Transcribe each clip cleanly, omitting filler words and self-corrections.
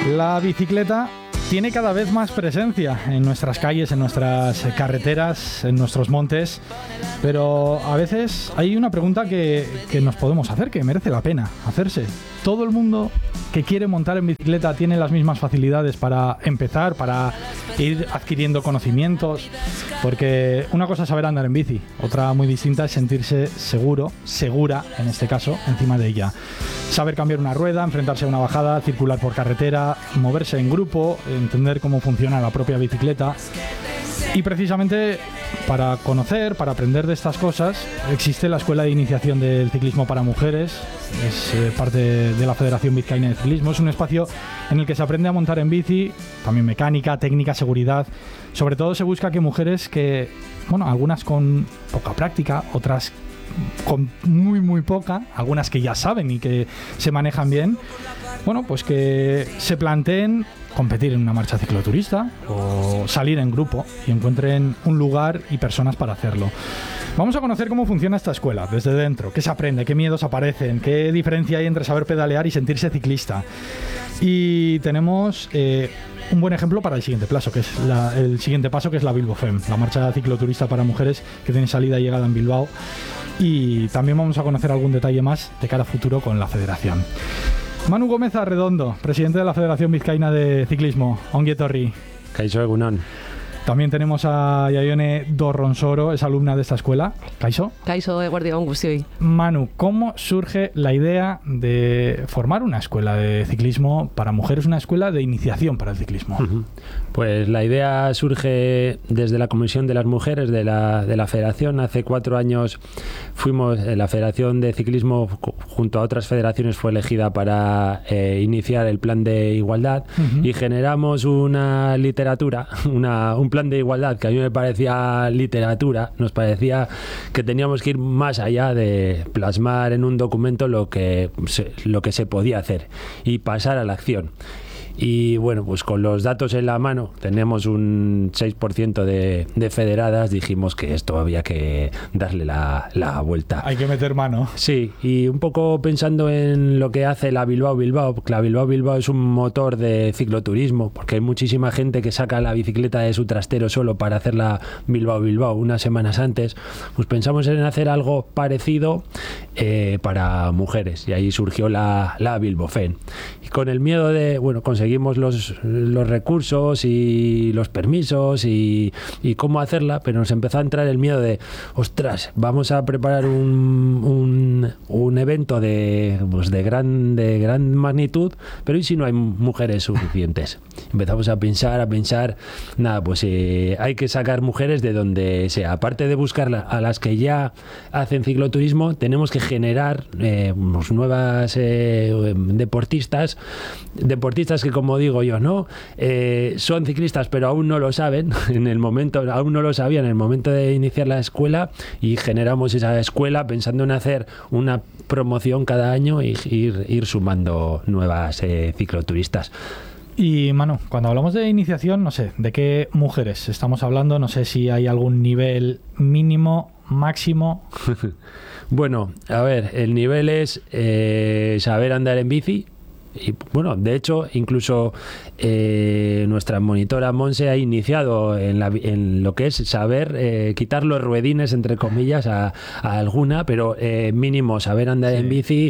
La bicicleta tiene cada vez más presencia en nuestras calles, en nuestras carreteras, en nuestros montes, pero a veces hay una pregunta que nos podemos hacer, que merece la pena hacerse. ¿Todo el mundo que quiere montar en bicicleta tiene las mismas facilidades para empezar, para ir adquiriendo conocimientos? Porque una cosa es saber andar en bici, otra muy distinta es sentirse seguro, segura en este caso, encima de ella. Saber cambiar una rueda, enfrentarse a una bajada, circular por carretera, moverse en grupo, entender cómo funciona la propia bicicleta. Y precisamente para conocer, para aprender de estas cosas, existe la Escuela de Iniciación del Ciclismo para Mujeres. Es parte de la Federación Vizcaína de Ciclismo. Es un espacio en el que se aprende a montar en bici, también mecánica, técnica, seguridad. Sobre todo se busca que mujeres que, bueno, algunas con poca práctica, otras con muy poca, algunas que ya saben y que se manejan bien, bueno, pues que se planteen competir en una marcha cicloturista o salir en grupo y encuentren un lugar y personas para hacerlo. Vamos a conocer cómo funciona esta escuela desde dentro, qué se aprende, qué miedos aparecen, qué diferencia hay entre saber pedalear y sentirse ciclista. Y tenemos un buen ejemplo para el siguiente paso, que es la Bilbo Fem, la marcha cicloturista para mujeres que tiene salida y llegada en Bilbao. Y también vamos a conocer algún detalle más de cara a futuro con la federación. Manu Gómez Arredondo, presidente de la Federación Vizcaína de Ciclismo. Ongi etorri. Kaixo egunon. También tenemos a Yaione Dorronsoro, es alumna de esta escuela. ¿Kaixo? Kaixo, eguerdion guztioi. Manu, ¿cómo surge la idea de formar una escuela de ciclismo para mujeres, una escuela de iniciación para el ciclismo? Pues la idea surge desde la Comisión de las Mujeres de la Federación. Hace 4 años fuimos, la Federación de Ciclismo, junto a otras federaciones, fue elegida para iniciar el plan de igualdad y generamos una literatura, un plan de igualdad que a mí me parecía literatura, nos parecía que teníamos que ir más allá de plasmar en un documento lo que se podía hacer y pasar a la acción. Y bueno, pues con los datos en la mano, tenemos un 6% de federadas, dijimos que esto había que darle la vuelta. Hay que meter mano. Sí, y un poco pensando en lo que hace la Bilbao, porque la Bilbao es un motor de cicloturismo, porque hay muchísima gente que saca la bicicleta de su trastero solo para hacer la Bilbao unas semanas antes. Pues pensamos en hacer algo parecido para mujeres, y ahí surgió la Bilbo Fem. Y con el miedo de, bueno, conseguimos los recursos y los permisos y cómo hacerla, pero nos empezó a entrar el miedo de, ostras, vamos a preparar un evento de gran magnitud, pero ¿y si no hay mujeres suficientes? Empezamos a pensar, nada, pues hay que sacar mujeres de donde sea. Aparte de buscar a las que ya hacen cicloturismo, tenemos que generar nuevas deportistas que, como digo yo, ¿no? Son ciclistas, pero aún no lo saben aún no lo sabían en el momento de iniciar la escuela, y generamos esa escuela pensando en hacer una promoción cada año y ir sumando nuevas cicloturistas. Y Manu, cuando hablamos de iniciación, no sé, ¿de qué mujeres estamos hablando? No sé si hay algún nivel mínimo, máximo. Bueno, a ver, el nivel es saber andar en bici. Y bueno, de hecho, incluso nuestra monitora Monse ha iniciado en lo que es saber quitar los ruedines, entre comillas, a alguna, pero mínimo saber andar en bici,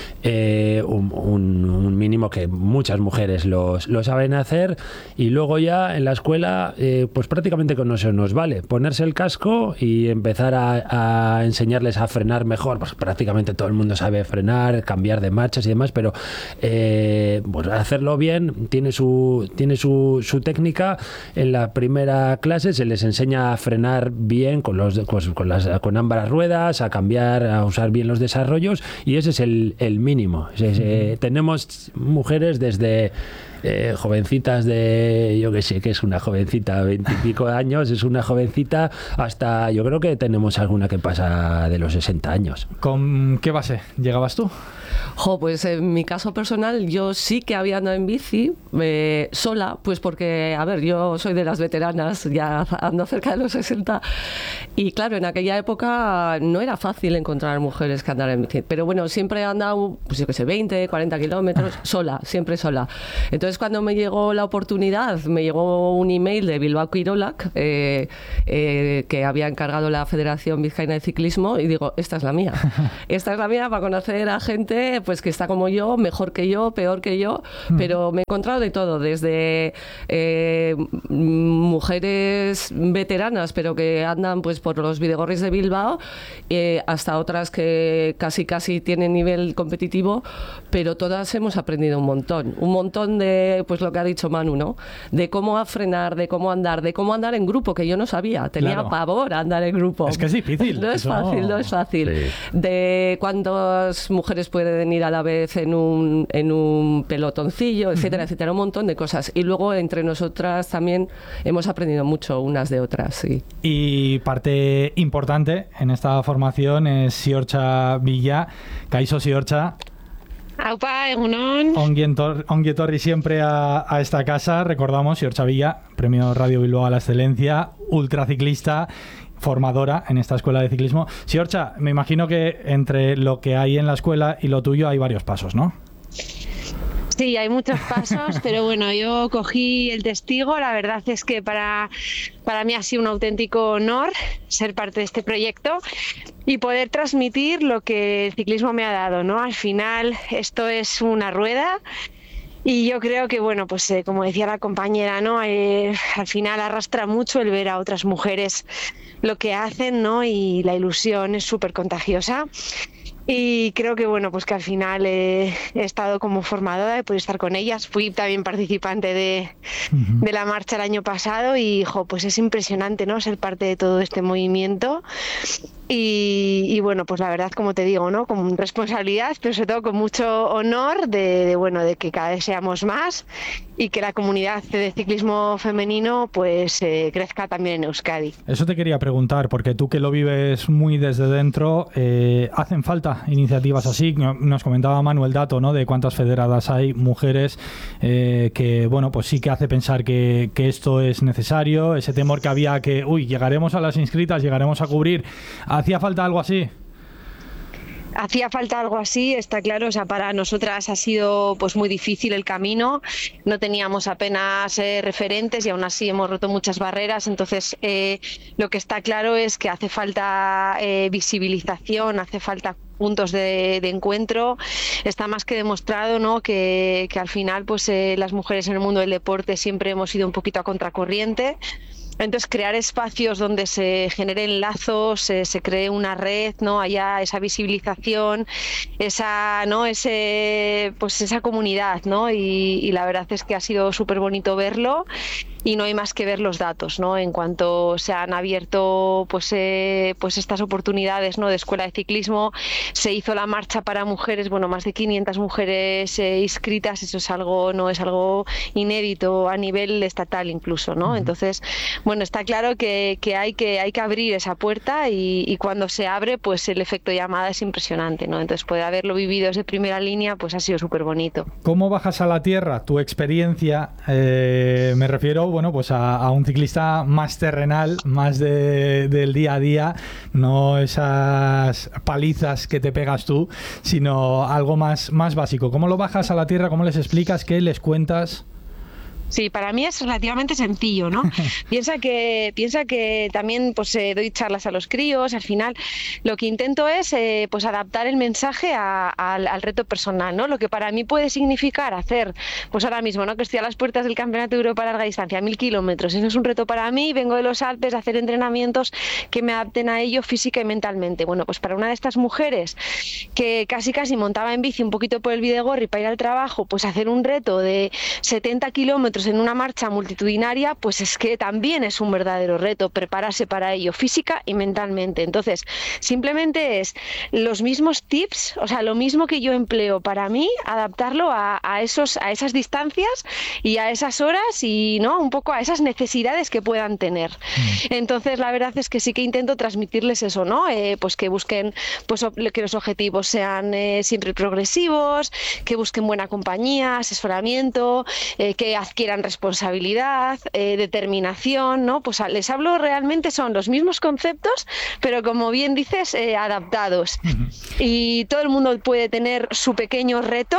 un mínimo que muchas mujeres lo saben hacer. Y luego ya en la escuela, pues prácticamente con eso nos vale ponerse el casco y empezar a enseñarles a frenar mejor. Pues prácticamente todo el mundo sabe frenar, cambiar de marchas y demás, pero pues hacerlo bien tiene su técnica. En la primera clase se les enseña a frenar bien con ambas ruedas, a cambiar, a usar bien los desarrollos, y ese es el mínimo. Tenemos mujeres desde jovencitas de, yo que sé, que es una jovencita, 20 y pico de años, es una jovencita, hasta yo creo que tenemos alguna que pasa de los 60 años. ¿Con qué base llegabas tú? Pues en mi caso personal, yo sí que había andado en bici, sola, pues porque, a ver, yo soy de las veteranas, ya ando cerca de los 60, y claro, en aquella época no era fácil encontrar mujeres que andaran en bici, pero bueno, siempre he andado, pues yo qué sé, 20, 40 kilómetros, sola, siempre sola. Entonces, cuando me llegó la oportunidad, me llegó un email de Bilbao Kirolak, que había encargado la Federación Vizcaína de Ciclismo, y digo, esta es la mía. Esta es la mía para conocer a gente pues que está como yo, mejor que yo, peor que yo, pero me he encontrado de todo, desde mujeres veteranas, pero que andan pues por los Bidegorris de Bilbao, hasta otras que casi tienen nivel competitivo, pero todas hemos aprendido un montón de, pues lo que ha dicho Manu, ¿no? De cómo frenar, de cómo andar en grupo, que yo no sabía, tenía pavor a andar en grupo. Es que es difícil. No es fácil. Sí. De cuántas mujeres pueden ir a la vez en un pelotoncillo, etcétera, etcétera, un montón de cosas. Y luego entre nosotras también hemos aprendido mucho unas de otras, sí. Y parte importante en esta formación es Ziortza Villa. Kaixo Ziortza. Aupa, egunon. Ongi etorri siempre a esta casa. Recordamos, Ziortza Villa, Premio Radio Bilbao a la Excelencia, ultraciclista, formadora en esta escuela de ciclismo. Ziortza, me imagino que entre lo que hay en la escuela y lo tuyo hay varios pasos, ¿no? Sí, hay muchos pasos, pero bueno, yo cogí el testigo. La verdad es que para mí ha sido un auténtico honor ser parte de este proyecto y poder transmitir lo que el ciclismo me ha dado, ¿no? Al final esto es una rueda y yo creo que, bueno, pues como decía la compañera, ¿no? Al final arrastra mucho el ver a otras mujeres lo que hacen, ¿no? Y la ilusión es súper contagiosa. Y creo que bueno, pues que al final he estado como formadora, he podido estar con ellas, fui también participante de la marcha el año pasado y pues es impresionante, ¿no? Ser parte de todo este movimiento y bueno, pues la verdad, como te digo, ¿no? Con responsabilidad, pero sobre todo con mucho honor de que cada vez seamos más y que la comunidad de ciclismo femenino pues crezca también en Euskadi. Eso te quería preguntar, porque tú que lo vives muy desde dentro, ¿hacen falta iniciativas así? Nos comentaba Manu el dato, ¿no? De cuántas federadas hay, mujeres, que bueno, pues sí que hace pensar que esto es necesario, ese temor que había que, llegaremos a las inscritas, llegaremos a cubrir. ¿Hacía falta algo así? Hacía falta algo así, está claro, o sea, para nosotras ha sido pues muy difícil el camino, no teníamos apenas referentes y aún así hemos roto muchas barreras, entonces lo que está claro es que hace falta visibilización, hace falta puntos de encuentro. Está más que demostrado, ¿no? que al final pues las mujeres en el mundo del deporte siempre hemos ido un poquito a contracorriente. Entonces, crear espacios donde se generen lazos, se cree una red, ¿no? Haya esa visibilización, esa comunidad, ¿no? Y la verdad es que ha sido súper bonito verlo y no hay más que ver los datos, ¿no? En cuanto se han abierto pues estas oportunidades, ¿no? De escuela de ciclismo, se hizo la marcha para mujeres, bueno, más de 500 mujeres inscritas, eso es algo inédito a nivel estatal incluso, ¿no? Entonces, bueno, está claro que hay que abrir esa puerta y cuando se abre, pues el efecto llamada es impresionante, ¿no? Entonces, poder haberlo vivido desde primera línea, pues ha sido súper bonito. ¿Cómo bajas a la tierra tu experiencia? Me refiero, bueno, pues a un ciclista más terrenal, más del día a día, no esas palizas que te pegas tú, sino algo más básico. ¿Cómo lo bajas a la tierra? ¿Cómo les explicas? ¿Qué les cuentas? Sí, para mí es relativamente sencillo, ¿no? Piensa que también pues doy charlas a los críos, al final lo que intento es pues adaptar el mensaje al reto personal, ¿no? Lo que para mí puede significar hacer, pues ahora mismo, ¿no? Que estoy a las puertas del Campeonato de Europa a larga distancia, 1000 kilómetros, eso es un reto para mí, vengo de los Alpes a hacer entrenamientos que me adapten a ello física y mentalmente. Bueno, pues para una de estas mujeres que casi montaba en bici un poquito por el Bidegorri para ir al trabajo, pues hacer un reto de 70 kilómetros kilómetros en una marcha multitudinaria, pues es que también es un verdadero reto prepararse para ello, física y mentalmente. Entonces, simplemente es los mismos tips, o sea, lo mismo que yo empleo para mí, adaptarlo a esas distancias y a esas horas y, ¿no?, un poco a esas necesidades que puedan tener. Entonces, la verdad es que sí que intento transmitirles eso, ¿no? Pues que busquen, pues que los objetivos sean siempre progresivos, que busquen buena compañía, asesoramiento, que adquieran responsabilidad, determinación, ¿no? Pues les hablo, realmente son los mismos conceptos, pero como bien dices, adaptados. Y todo el mundo puede tener su pequeño reto.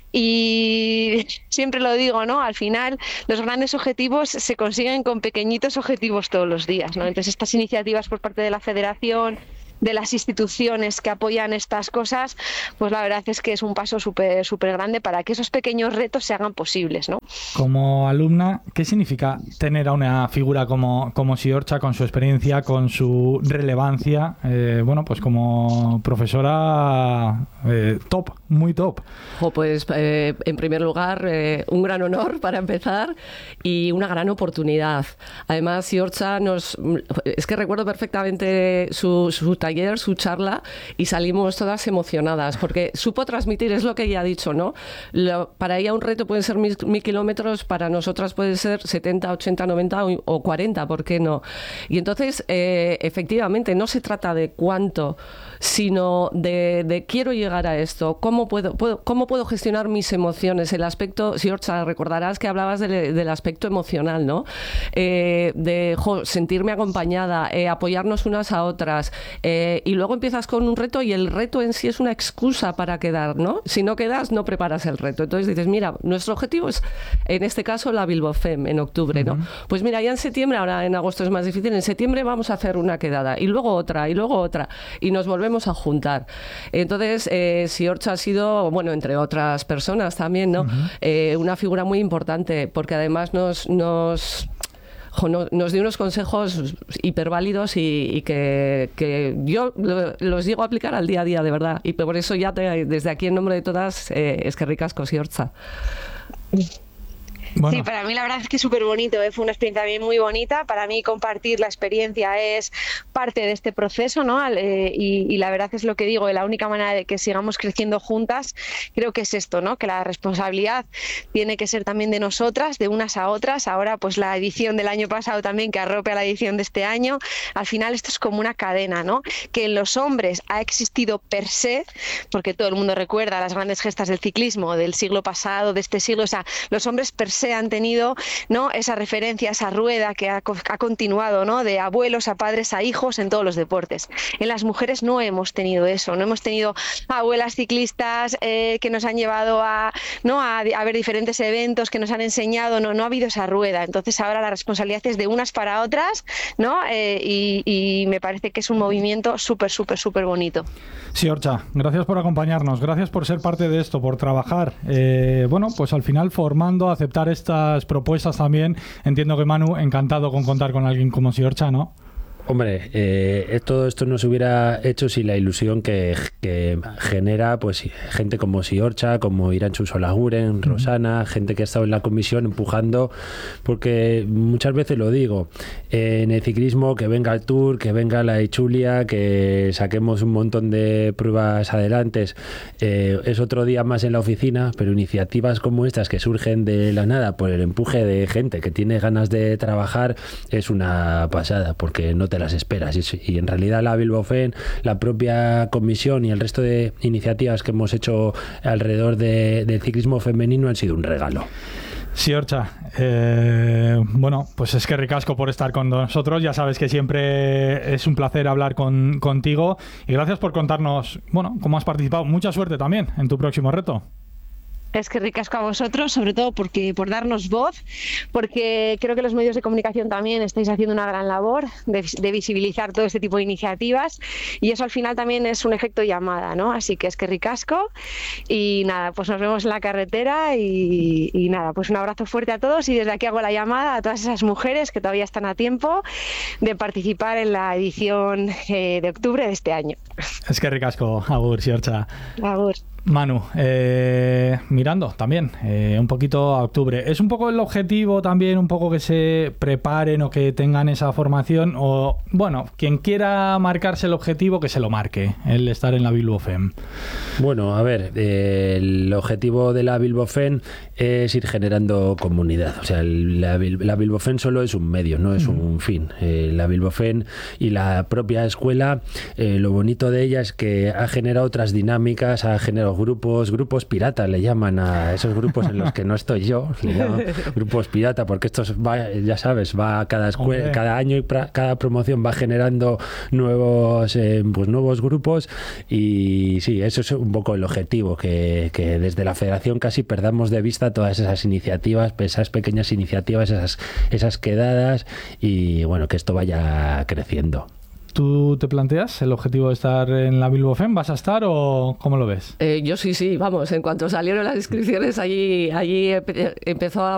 Y siempre lo digo, ¿no? Al final los grandes objetivos se consiguen con pequeñitos objetivos todos los días, ¿no? Entonces estas iniciativas por parte de la Federación, de las instituciones que apoyan estas cosas, pues la verdad es que es un paso súper grande para que esos pequeños retos se hagan posibles, ¿no? Como alumna, ¿qué significa tener a una figura como Siorcha, con su experiencia, con su relevancia, bueno, pues como profesora top, muy top? Pues en primer lugar, un gran honor para empezar y una gran oportunidad. Además, Siorcha es que recuerdo perfectamente su taller, su charla, y salimos todas emocionadas porque supo transmitir, es lo que ella ha dicho, ¿no? Para ella un reto puede ser 1.000 kilómetros, para nosotras puede ser 70, 80, 90 o 40, ¿por qué no? Y entonces, efectivamente, no se trata de cuánto, sino de quiero llegar a esto, cómo puedo gestionar mis emociones, el aspecto, Siorcha, recordarás que hablabas del aspecto emocional, ¿no? Sentirme acompañada, apoyarnos unas a otras, y luego empiezas con un reto y el reto en sí es una excusa para quedar, ¿no? Si no quedas, no preparas el reto. Entonces dices, mira, nuestro objetivo es, en este caso, la Bilbao Fem en octubre, ¿no? Pues mira, ya en septiembre, ahora en agosto es más difícil, en septiembre vamos a hacer una quedada y luego otra, y nos volvemos a juntar. Entonces, Siorcha ha sido, bueno, entre otras personas también, ¿no? Una figura muy importante, porque además nos dio unos consejos hiperválidos y que yo los llego a aplicar al día a día, de verdad. Y por eso ya desde aquí, en nombre de todas, eskerrik asko, Siorcha. Bueno. Sí, para mí la verdad es que es súper bonito, fue una experiencia también muy bonita. Para mí compartir la experiencia es parte de este proceso, ¿no? Y la verdad es lo que digo, la única manera de que sigamos creciendo juntas creo que es esto, ¿no? Que la responsabilidad tiene que ser también de nosotras, de unas a otras. Ahora pues la edición del año pasado también que arrope a la edición de este año. Al final esto es como una cadena, ¿no? Que en los hombres ha existido per se, porque todo el mundo recuerda las grandes gestas del ciclismo del siglo pasado, de este siglo, o sea, los hombres per se han tenido, ¿no?, esa referencia, esa rueda que ha continuado, ¿no?, de abuelos a padres a hijos en todos los deportes. En las mujeres no hemos tenido eso, no hemos tenido abuelas ciclistas que nos han llevado a ver diferentes eventos, que nos han enseñado, no ha habido esa rueda. Entonces ahora la responsabilidad es de unas para otras, ¿no? Y me parece que es un movimiento súper bonito. Siorcha, gracias por acompañarnos, gracias por ser parte de esto, por trabajar, bueno, pues al final formando, aceptar estas propuestas también. Entiendo que Manu, encantado con contar con alguien como Siorcha, ¿no? Hombre, todo esto no se hubiera hecho sin la ilusión que genera pues gente como Siorcha, como Irantxu Solaguren, Rosana, gente que ha estado en la comisión empujando, porque muchas veces lo digo, en el ciclismo que venga el Tour, que venga la Itzulia, que saquemos un montón de pruebas adelante, es otro día más en la oficina, pero iniciativas como estas que surgen de la nada por el empuje de gente que tiene ganas de trabajar es una pasada, porque no te las esperas, y en realidad la Bilbao Fem, la propia comisión y el resto de iniciativas que hemos hecho alrededor del ciclismo femenino han sido un regalo. Siorcha, bueno, pues es que ricasco por estar con nosotros. Ya sabes que siempre es un placer hablar contigo, y gracias por contarnos, bueno, cómo has participado. Mucha suerte también en tu próximo reto. Es que ricasco a vosotros, sobre todo por darnos voz, porque creo que los medios de comunicación también estáis haciendo una gran labor de visibilizar todo este tipo de iniciativas, y eso al final también es un efecto llamada, ¿no? Así que es que ricasco, y nada, pues nos vemos en la carretera, y nada, pues un abrazo fuerte a todos, y desde aquí hago la llamada a todas esas mujeres que todavía están a tiempo de participar en la edición de octubre de este año. Es que ricasco, agur, Siorcha. Agur. Manu, mirando también un poquito a octubre, ¿es un poco el objetivo también, un poco que se preparen o que tengan esa formación? O, bueno, quien quiera marcarse el objetivo, que se lo marque, el estar en la Bilbo Fem. Bueno, a ver, el objetivo de la Bilbo Fem es ir generando comunidad. O sea, la Bilbo Fem solo es un medio, no es un fin. La Bilbo Fem y la propia escuela, lo bonito de ella es que ha generado otras dinámicas, ha generado grupos pirata, le llaman a esos grupos en los que no estoy yo, le llaman grupos pirata, porque esto va, ya sabes, va cada escuela, cada año y cada promoción va generando nuevos grupos, y sí, eso es un poco el objetivo, que desde la federación casi perdamos de vista todas esas iniciativas, esas pequeñas iniciativas, esas quedadas, y bueno, que esto vaya creciendo. ¿Tú te planteas el objetivo de estar en la Bilbo Fem? ¿Vas a estar o cómo lo ves? Yo sí, vamos, en cuanto salieron las inscripciones, allí empezó a